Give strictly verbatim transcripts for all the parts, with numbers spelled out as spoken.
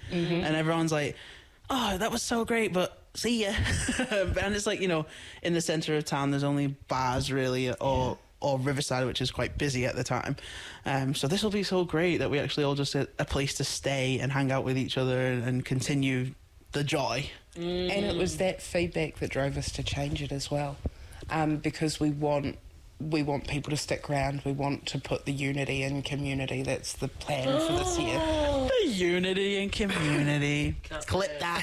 mm-hmm. and everyone's like, oh, that was so great, but see ya. And it's like, you know, in the centre of town, there's only bars really, or or Riverside, which is quite busy at the time. Um, so this will be so great that we actually all just get a place to stay and hang out with each other and, and continue the joy. Mm. And it was that feedback that drove us to change it as well, um, because we want we want people to stick around. We want to put the unity in community. That's the plan for this year. The unity and community. Clip that.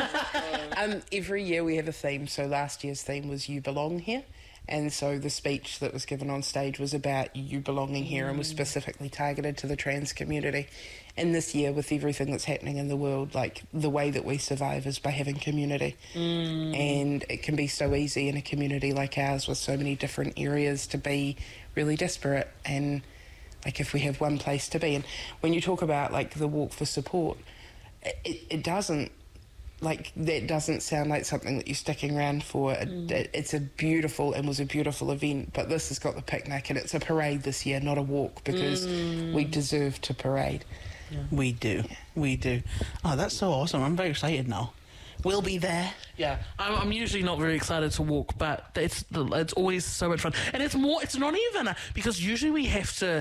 um, every year we have a theme. So last year's theme was You Belong Here. And so the speech that was given on stage was about you belonging here and was specifically targeted to the trans community. And this year, with everything that's happening in the world, like, the way that we survive is by having community. Mm. And it can be so easy in a community like ours with so many different areas to be really disparate. And, like, if we have one place to be. And when you talk about, like, the walk for support, it, it doesn't, like, that doesn't sound like something that you're sticking around for. Mm. It, it's a beautiful and was a beautiful event, but this has got the picnic, and it's a parade this year, not a walk, because mm. we deserve to parade. Yeah. We do. Yeah. We do. Oh, that's so awesome. I'm very excited now. We'll be there. Yeah, I'm, I'm usually not very excited to walk, but it's it's always so much fun. And it's more, it's not even, a, because usually we have to,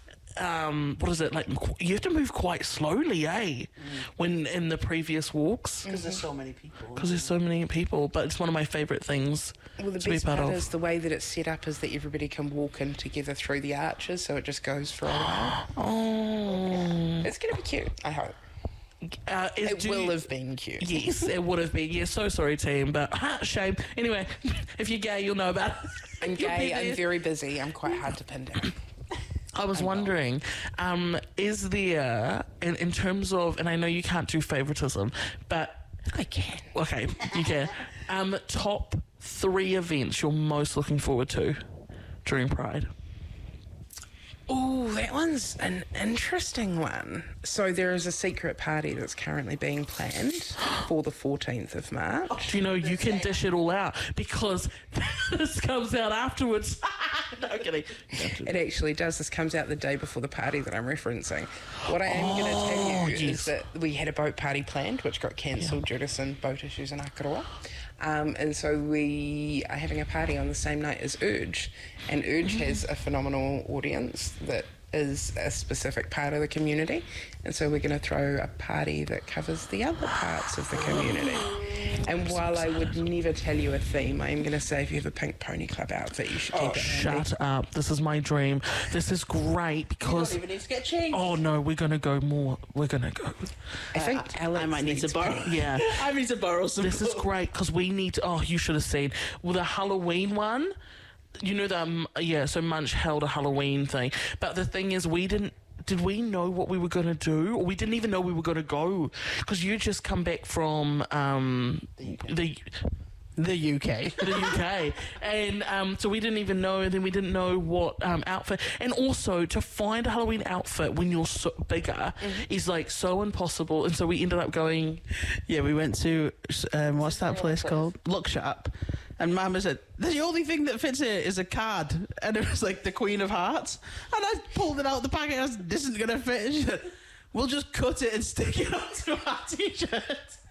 um, what is it, like, you have to move quite slowly, eh? Mm. When in the previous walks. Because mm-hmm. there's so many people. Because there's so many people, but it's one of my favourite things well, the to be best part part of. is the way that it's set up is that everybody can walk in together through the arches, so it just goes for a while. Oh. Yeah. It's going to be cute, I hope. Uh, is, it will you, have been cute. Yes, it would have been. Yeah, so sorry, team, but ha, shame. Anyway, if you're gay, you'll know about it. I'm gay, I'm very busy, I'm quite hard to pin down. I was I wondering, um, is there, in, in terms of, and I know you can't do favouritism, but... I can. Okay, you can. Um, top three events you're most looking forward to during Pride? Oh, that one's an interesting one. So there is a secret party that's currently being planned for the fourteenth of March. Do you know you can dish it all out because this comes out afterwards? No, kidding. It actually does. This comes out the day before the party that I'm referencing. What I am oh, going to tell you yes. is that we had a boat party planned, which got cancelled yeah. due to some boat issues in Akaroa. Um, and so we are having a party on the same night as Urge. And Urge mm. has a phenomenal audience that is a specific part of the community. And so we're going to throw a party that covers the other parts of the community. And while I would never tell you a theme, I am going to say if you have a Pink Pony Club outfit, you should keep oh, it handy. Shut up. This is my dream. This is great because... You don't even need to get changed. Oh, no, we're going to go more. We're going to go. I think uh, Alex I might need to borrow. Yeah. I need to borrow some. This is great because we need to... Oh, you should have seen. Well, the Halloween one, you know, that, um, yeah, so Munch held a Halloween thing. But the thing is, we didn't... Did we know what we were going to do? Or we didn't even know we were going to go. Because you just come back from um, the... The U K. The U K. And um, so we didn't even know, and then we didn't know what um, outfit. And also, to find a Halloween outfit when you're so bigger mm-hmm. is, like, so impossible. And so we ended up going... Yeah, we went to, um, what's that place called? Look Shut Up. And Mama said, the only thing that fits here is a card. And it was, like, the Queen of Hearts. And I pulled it out of the packet. I said, this isn't going to fit. And she said, we'll just cut it and stick it onto our T-shirt.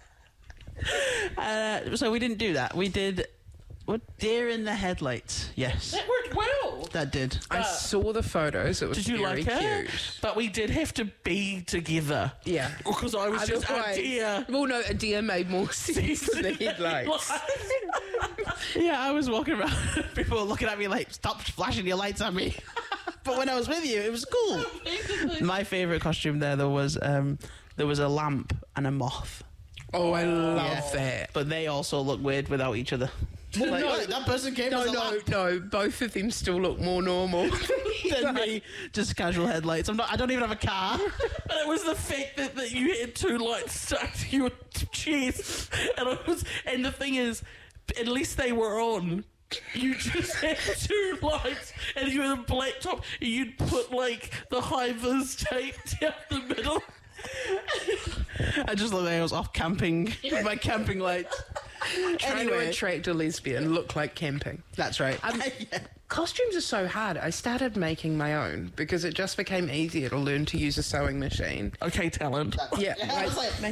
Uh, so we didn't do that. We did what? Deer in the Headlights. Yes, that worked well. That did. I uh, saw the photos. It was did you very like cute. It? But we did have to be together. Yeah, because I was I just a deer. Well, no, a deer made more sense than the headlights. Yeah, I was walking around. People were looking at me like, "Stop flashing your lights at me." But when I was with you, it was cool. My favourite costume there, there was um, there was a lamp and a moth. Oh, I love yeah. that. But they also look weird without each other. Well, like, no, like, that person came no, as a no, lamp. no. Both of them still look more normal than me. Just casual headlights. I'm not. I don't even have a car. But it was the fact that, that you had two lights stuck to your chest, and it was. And the thing is, at least they were on. You just had two lights, and you had a black top. And you'd put like the high vis tape down the middle. I just looked like I was off camping with my camping lights. Trying anyway. to attract a lesbian, look like camping. That's right. Um, yeah. Costumes are so hard. I started making my own because it just became easier to learn to use a sewing machine. Okay, talent. Yeah. yeah I was like,